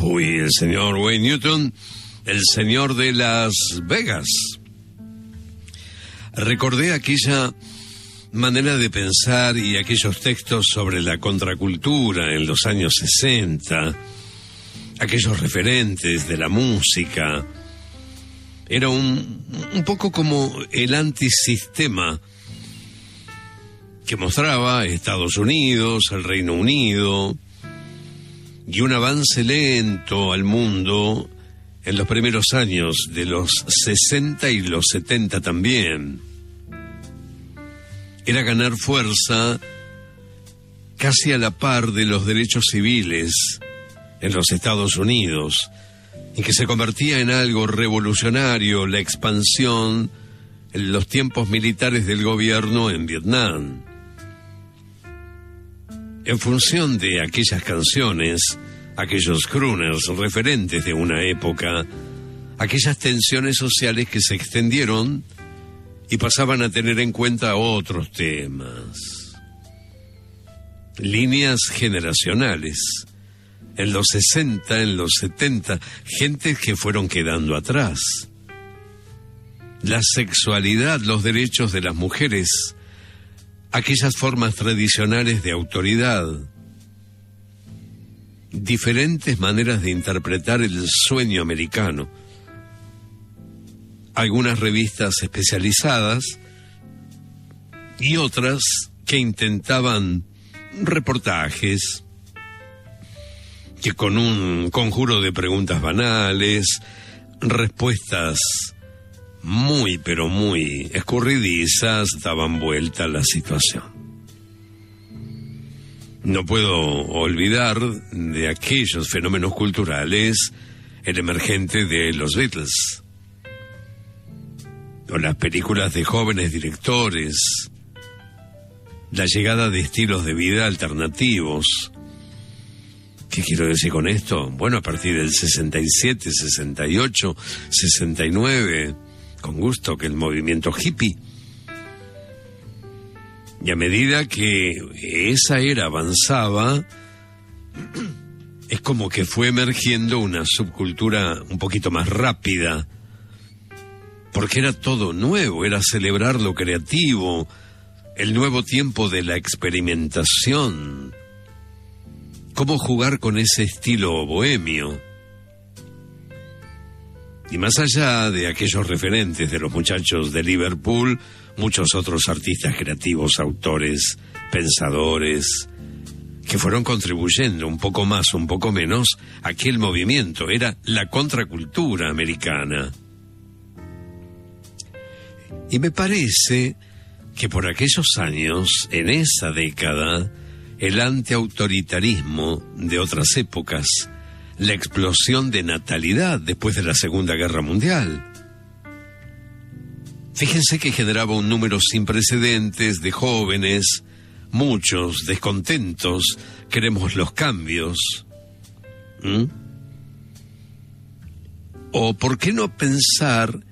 Uy, el señor Wayne Newton, el señor de Las Vegas. Recordé aquella manera de pensar y aquellos textos sobre la contracultura en los años 60, aquellos referentes de la música. Era un poco como el antisistema que mostraba Estados Unidos, el Reino Unido, y un avance lento al mundo en los primeros años de los 60 y los 70 también. Era ganar fuerza casi a la par de los derechos civiles en los Estados Unidos, y que se convertía en algo revolucionario la expansión en los tiempos militares del gobierno en Vietnam. En función de aquellas canciones, aquellos crooners referentes de una época, aquellas tensiones sociales que se extendieron y pasaban a tener en cuenta otros temas. Líneas generacionales. En los 60, en los 70, gentes que fueron quedando atrás. La sexualidad, los derechos de las mujeres, aquellas formas tradicionales de autoridad, diferentes maneras de interpretar el sueño americano. Algunas revistas especializadas y otras que intentaban reportajes que con un conjuro de preguntas banales, respuestas muy pero muy escurridizas, daban vuelta a la situación. No puedo olvidar de aquellos fenómenos culturales el emergente de los Beatles, o las películas de jóvenes directores, la llegada de estilos de vida alternativos. ¿Qué quiero decir con esto? Bueno, a partir del 67, 68, 69, con gusto, que el movimiento hippie. Y a medida que esa era avanzaba, es como que fue emergiendo una subcultura un poquito más rápida, porque era todo nuevo, era celebrar lo creativo, el nuevo tiempo de la experimentación. Cómo jugar con ese estilo bohemio. Y más allá de aquellos referentes de los muchachos de Liverpool, muchos otros artistas creativos, autores, pensadores, que fueron contribuyendo un poco más, un poco menos, a aquel movimiento. Era la contracultura americana. Y me parece que por aquellos años, en esa década, el antiautoritarismo de otras épocas, la explosión de natalidad después de la Segunda Guerra Mundial. Fíjense que generaba un número sin precedentes de jóvenes, muchos descontentos, queremos los cambios. ¿O por qué no pensar